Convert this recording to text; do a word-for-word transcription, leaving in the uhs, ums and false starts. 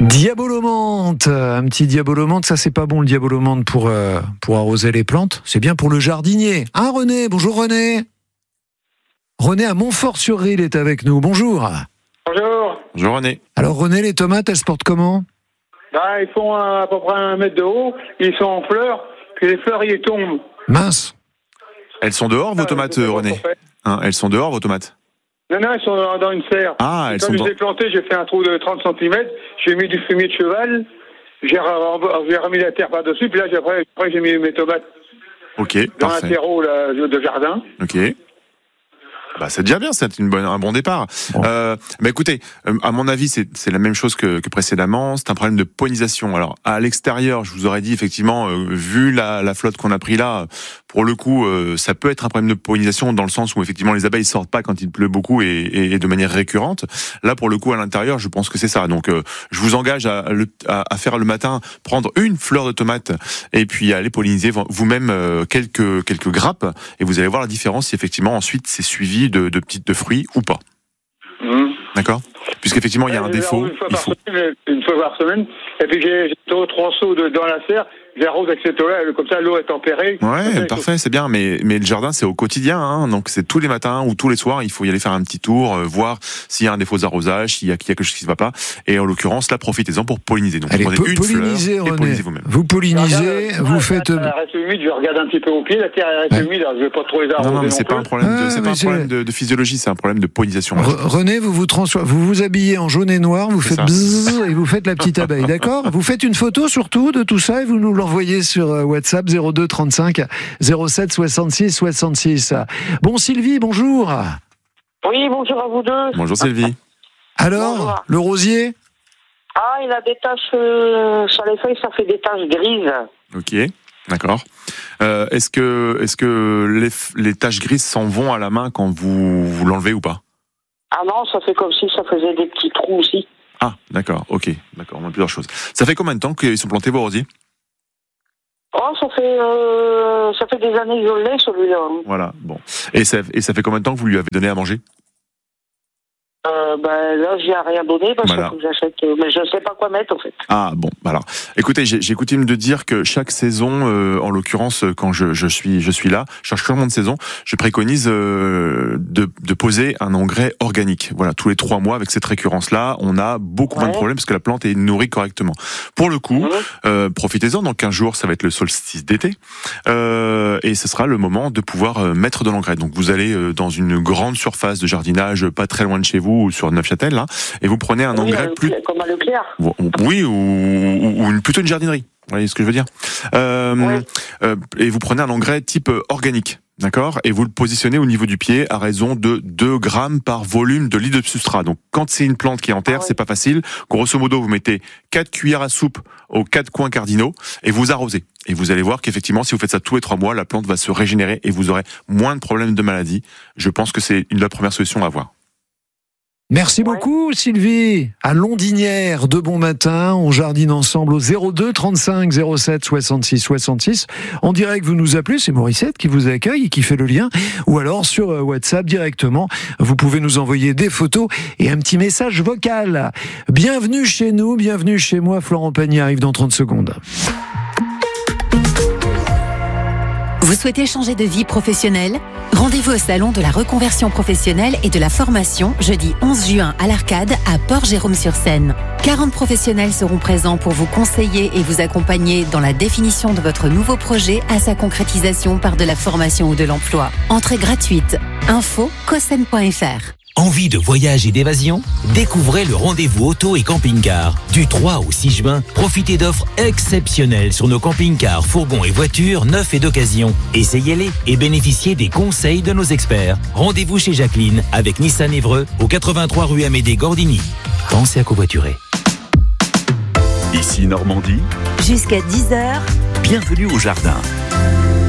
Diabolomante, un petit diabolomante, ça c'est pas bon le diabolomante pour, euh, pour arroser les plantes, c'est bien pour le jardinier. Hein René, bonjour René. René à Montfort-sur-Risle est avec nous, bonjour. Bonjour. Bonjour René. Alors René, les tomates, elles se portent comment ? Bah, ils font à peu près un mètre de haut, ils sont en fleurs, puis les fleurs ils tombent. Mince. Elles sont dehors vos tomates Ah, René hein, Elles sont dehors vos tomates Non, non, elles sont dans, dans une serre. Ah, Et elles quand sont je dans... les ai plantées, j'ai fait un trou de trente centimètres, j'ai mis du fumier de cheval, j'ai, re- j'ai remis la terre par-dessus, puis là j'ai- après, après j'ai mis mes tomates Ok, dans parfait. un terreau là, de jardin. Ok. Bah, c'est déjà bien, c'est une bonne, un bon départ. Bon. Euh, bah écoutez, euh, à mon avis, c'est, c'est la même chose que, que précédemment. C'est un problème de pollinisation. Alors, à l'extérieur, je vous aurais dit effectivement, euh, vu la, la flotte qu'on a pris là, pour le coup, euh, ça peut être un problème de pollinisation dans le sens où effectivement les abeilles sortent pas quand il pleut beaucoup et, et, et de manière récurrente. Là, pour le coup, à l'intérieur, je pense que c'est ça. Donc, euh, je vous engage à, à, à faire le matin, prendre une fleur de tomate et puis aller polliniser vous-même euh, quelques quelques grappes et vous allez voir la différence si effectivement ensuite c'est suivi de, de petites de fruits ou pas. Mmh. D'accord ? Puisqu'effectivement il y a un Euh, défaut. Une fois, il par faut... semaine, une fois par semaine, et puis j'ai, j'ai trois, trois seaux de, dans la serre, j'arrose avec cette eau-là, comme ça l'eau est tempérée. Ouais, ça, parfait, c'est bien, mais mais le jardin c'est au quotidien, hein, donc c'est tous les matins ou tous les soirs, il faut y aller faire un petit tour, euh, voir s'il y a un défaut d'arrosage, s'il y a, qu'il y a quelque chose qui ne va pas, et en l'occurrence là profitez-en pour polliniser. Donc Allez, prenez po- une pollinisez, fleur et René. pollinisez vous-même. Vous pollinisez, regarde, vous la faites. terre, elle reste humide, je regarde un petit peu au pied, la terre elle reste Ouais. humide, alors je vais pas trop les arroser. Non, non, mais non c'est pas plus. un problème, de, Ah, c'est pas un monsieur. problème de, de physiologie, c'est un problème de pollinisation. Re- René, vous vous transformez, vous vous habillez en jaune et noir, vous C'est faites ça. bzzz et vous faites la petite abeille, d'accord ? Vous faites une photo surtout de tout ça et vous nous l'envoyez sur euh, WhatsApp zéro deux trente-cinq zéro sept soixante-six soixante-six. Bon Sylvie, bonjour. Oui, bonjour à vous deux. Bonjour Sylvie. Alors, Bonjour. le rosier ? Ah, il a des taches euh, sur les feuilles, ça fait des taches grises. Ok, d'accord. Euh, est-ce que est-ce que les, les taches grises s'en vont à la main quand vous, vous l'enlevez ou pas ? Ah non, ça fait comme si ça faisait des petits trous aussi. Ah, d'accord, ok, d'accord, on a plusieurs choses. Ça fait combien de temps qu'ils sont plantés vos rosiers ? Oh, ça fait euh, ça fait des années que je l'ai, celui-là. Voilà, bon. Et ça, et ça fait combien de temps que vous lui avez donné à manger ? Euh, ben là, j'y ai rien donné parce Voilà. que j'achète, euh, mais je sais pas quoi mettre en fait. Ah bon, alors, écoutez, j'ai, j'ai coutume de dire que chaque saison, euh, en l'occurrence, quand je, je suis je suis là, chaque changement de saison, je préconise euh, de, de poser un engrais organique. Voilà, tous les trois mois, avec cette récurrence-là, on a beaucoup moins de Ouais. problèmes parce que la plante est nourrie correctement. Pour le coup, Mhm. euh, profitez-en. Dans quinze jours, ça va être le solstice d'été, euh, et ce sera le moment de pouvoir euh, mettre de l'engrais. Donc, vous allez euh, dans une grande surface de jardinage, pas très loin de chez vous, ou sur Neufchâtel, là, et vous prenez un Oui, engrais à plus Leclerc, comme à Leclerc. oui, ou, ou, ou une, plutôt une jardinerie. Vous voyez ce que je veux dire ? euh, Oui. euh, Et vous prenez un engrais type euh, organique, d'accord ? Et vous le positionnez au niveau du pied à raison de deux grammes par volume de litre de substrat. Donc, quand c'est une plante qui est en terre, Ah oui. c'est pas facile. Grosso modo, vous mettez quatre cuillères à soupe aux quatre coins cardinaux et vous arrosez. Et vous allez voir qu'effectivement, si vous faites ça tous les trois mois, la plante va se régénérer et vous aurez moins de problèmes de maladie. Je pense que c'est une de la première solution à avoir. Merci Ouais. beaucoup Sylvie. À Londinière, de bon matin, on jardine ensemble au zéro deux trente-cinq zéro sept soixante-six soixante-six. En direct, vous nous appelez, c'est Morissette qui vous accueille et qui fait le lien. Ou alors sur euh, WhatsApp directement, vous pouvez nous envoyer des photos et un petit message vocal. Bienvenue chez nous, bienvenue chez moi, Florent Pagny arrive dans trente secondes. Vous souhaitez changer de vie professionnelle ? Rendez-vous au salon de la reconversion professionnelle et de la formation jeudi onze juin à l'Arcade à Port-Jérôme-sur-Seine. quarante professionnels seront présents pour vous conseiller et vous accompagner dans la définition de votre nouveau projet à sa concrétisation par de la formation ou de l'emploi. Entrée gratuite. Info cosen point f r. Envie de voyage et d'évasion ? Découvrez le rendez-vous auto et camping-car. Du trois au six juin, profitez d'offres exceptionnelles sur nos camping-cars, fourgons et voitures neufs et d'occasion. Essayez-les et bénéficiez des conseils de nos experts. Rendez-vous chez Jacqueline avec Nissan Évreux au quatre-vingt-trois rue Amédée Gordini. Pensez à covoiturer. Ici Normandie, Jusqu'à dix heures. bienvenue au jardin.